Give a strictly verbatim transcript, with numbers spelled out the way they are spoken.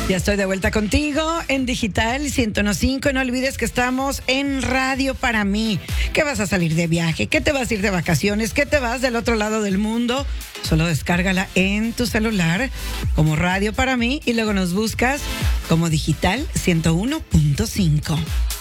Ya estoy de vuelta contigo en Digital ciento uno punto cinco. No olvides que estamos en Radio para mí. ¿Qué vas a salir de viaje? ¿Qué te vas a ir de vacaciones? ¿Qué te vas del otro lado del mundo? Solo descárgala en tu celular como Radio para mí y luego nos buscas como Digital ciento uno punto cinco.